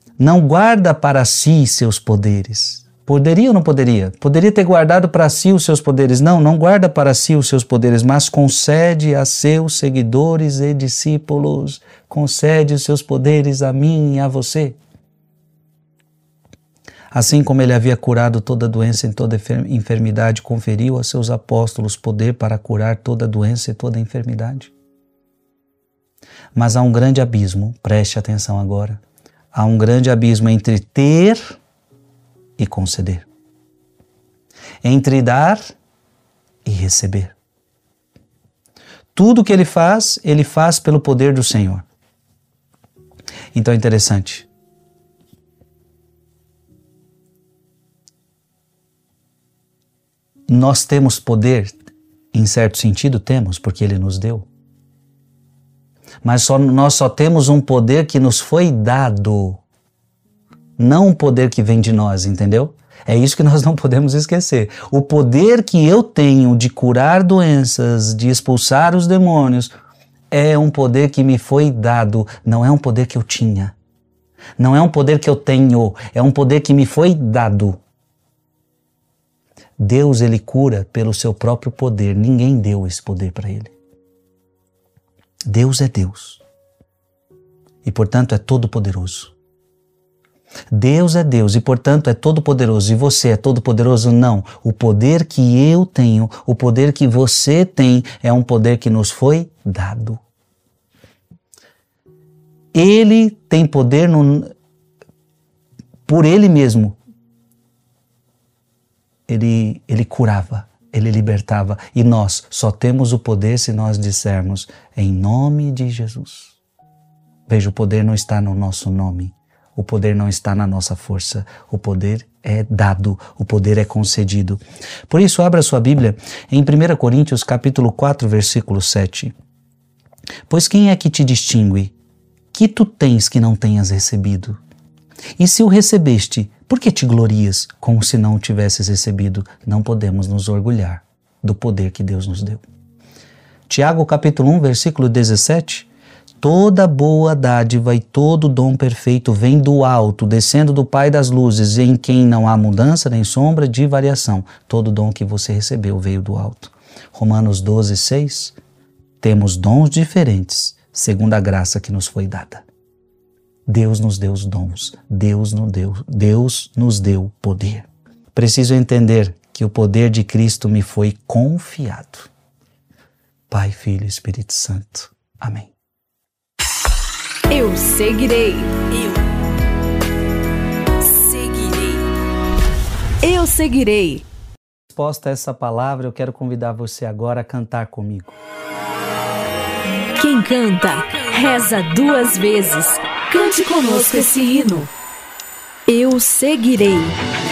não guarda para si seus poderes. Poderia ou não poderia? Poderia ter guardado para si os seus poderes. Não, não guarda para si os seus poderes, mas concede a seus seguidores e discípulos. Concede os seus poderes a mim e a você. Assim como ele havia curado toda doença e toda enfermidade, conferiu a seus apóstolos poder para curar toda doença e toda enfermidade. Mas há um grande abismo, preste atenção agora, há um grande abismo entre ter e conceder, entre dar e receber. Tudo que ele faz pelo poder do Senhor. Então é interessante. Nós temos poder, em certo sentido temos, porque Ele nos deu. Mas nós só temos um poder que nos foi dado, não um poder que vem de nós, entendeu? É isso que nós não podemos esquecer. O poder que eu tenho de curar doenças, de expulsar os demônios, é um poder que me foi dado, não é um poder que eu tinha. Não é um poder que eu tenho, é um poder que me foi dado. Deus, Ele cura pelo seu próprio poder. Ninguém deu esse poder para Ele. Deus é Deus. E, portanto, é todo-poderoso. Deus é Deus e, portanto, é todo-poderoso. E você é todo-poderoso? Não. O poder que eu tenho, o poder que você tem, é um poder que nos foi dado. Ele tem poder por Ele mesmo. Ele curava, Ele libertava. E nós só temos o poder se nós dissermos em nome de Jesus. Veja, o poder não está no nosso nome. O poder não está na nossa força. O poder é dado, o poder é concedido. Por isso, abra sua Bíblia em 1 Coríntios capítulo 4, versículo 7. Pois quem é que te distingue? Que tu tens que não tenhas recebido? E se o recebeste, por que te glorias como se não o tivesses recebido? Não podemos nos orgulhar do poder que Deus nos deu. Tiago capítulo 1, versículo 17. Toda boa dádiva e todo dom perfeito vem do alto, descendo do Pai das luzes, em quem não há mudança nem sombra de variação. Todo dom que você recebeu veio do alto. Romanos 12, 6. Temos dons diferentes, segundo a graça que nos foi dada. Deus nos deu os dons, Deus nos deu poder. Preciso entender que o poder de Cristo me foi confiado. Pai, Filho e Espírito Santo. Amém. Eu seguirei. Eu seguirei. Resposta a essa palavra, eu quero convidar você agora a cantar comigo. Quem canta, reza 2 vezes. Cante conosco esse hino. Eu seguirei.